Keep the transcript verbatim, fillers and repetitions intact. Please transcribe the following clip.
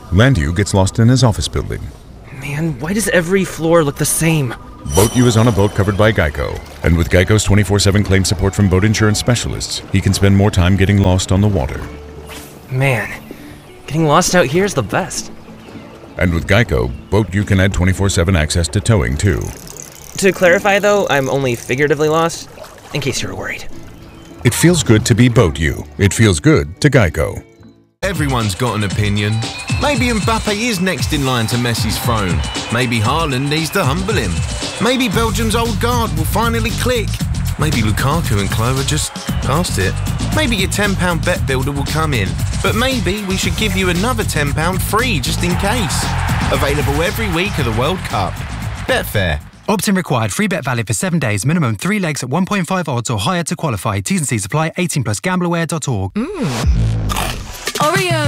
Landu gets lost in his office building. Man, why does every floor look the same? BoatU is on a boat covered by Geico, and with Geico's twenty-four seven claim support from boat insurance specialists, he can spend more time getting lost on the water. Man, getting lost out here is the best. And with Geico, BoatU can add twenty-four seven access to towing too. To clarify though, I'm only figuratively lost, in case you were worried. It feels good to be BoatU. It feels good to Geico. Everyone's got an opinion. Maybe Mbappe is next in line to Messi's throne. Maybe Haaland needs to humble him. Maybe Belgium's old guard will finally click. Maybe Lukaku and Chloe are just past it. Maybe your ten pound bet builder will come in. But maybe we should give you another ten pound free just in case. Available every week of the World Cup. Betfair. Opt-in required. Free bet valid for seven days. Minimum three legs at one point five odds or higher to qualify. T's and C's apply. eighteen plus gambleaware dot org. Mmm. Oreo